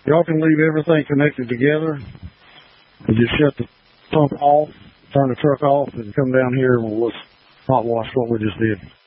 Y'all can leave everything connected together and just shut the pump off, turn the truck off, and come down here and we'll hot wash what we just did.